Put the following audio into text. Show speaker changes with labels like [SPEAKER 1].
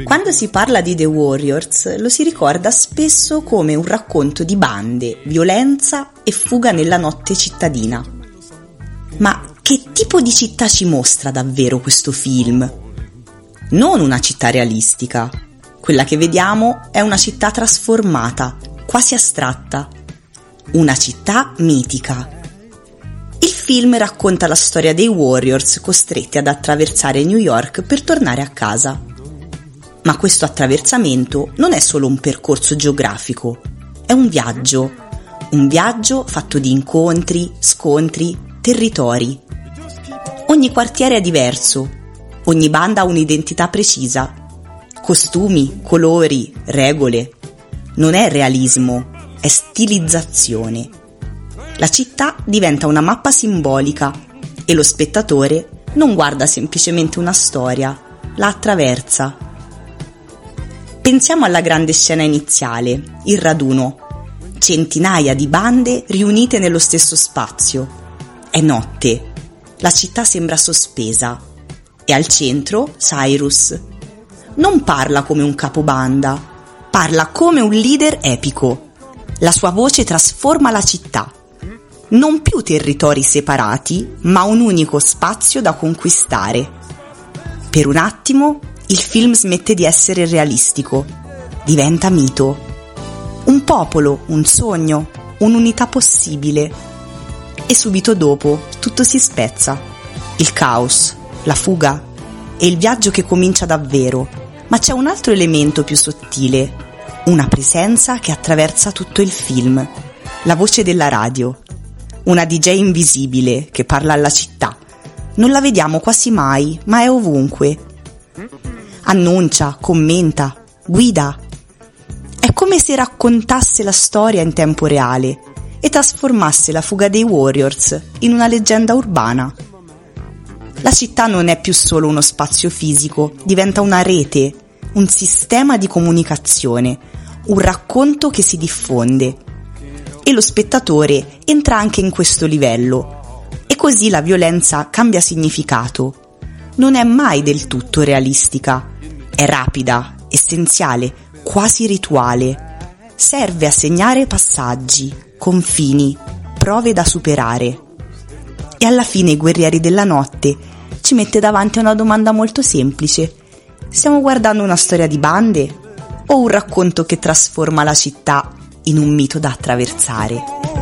[SPEAKER 1] Quando si parla di The Warriors lo si ricorda spesso come un racconto di bande, violenza e fuga nella notte cittadina. Ma che tipo di città ci mostra davvero questo film? Non una città realistica. Quella che vediamo è una città trasformata, quasi astratta. Una città mitica. Il film racconta la storia dei Warriors costretti ad attraversare New York per tornare a casa. Ma questo attraversamento non è solo un percorso geografico, è un viaggio fatto di incontri, scontri, territori. Ogni quartiere è diverso, ogni banda ha un'identità precisa, costumi, colori, regole. Non è realismo, è stilizzazione. La città diventa una mappa simbolica e lo spettatore non guarda semplicemente una storia, la attraversa. Pensiamo alla grande scena iniziale, il raduno. Centinaia di bande riunite nello stesso spazio. È notte. La città sembra sospesa. E al centro Cyrus. Non parla come un capobanda, parla come un leader epico. La sua voce trasforma la città. Non più territori separati, ma un unico spazio da conquistare. Per un attimo il film smette di essere realistico, diventa mito. Un popolo, un sogno, un'unità possibile. E subito dopo tutto si spezza. Il caos, la fuga e il viaggio che comincia davvero. Ma c'è un altro elemento più sottile, una presenza che attraversa tutto il film, la voce della radio. Una DJ invisibile che parla alla città. Non la vediamo quasi mai, ma è ovunque. Annuncia, commenta, guida. È come se raccontasse la storia in tempo reale e trasformasse la fuga dei Warriors in una leggenda urbana. La città non è più solo uno spazio fisico, diventa una rete, un sistema di comunicazione, un racconto che si diffonde. E lo spettatore entra anche in questo livello. E così la violenza cambia significato. Non è mai del tutto realistica. È rapida, essenziale, quasi rituale. Serve a segnare passaggi, confini, prove da superare. E alla fine i Guerrieri della Notte ci mette davanti a una domanda molto semplice. Stiamo guardando una storia di bande o un racconto che trasforma la città in un mito da attraversare?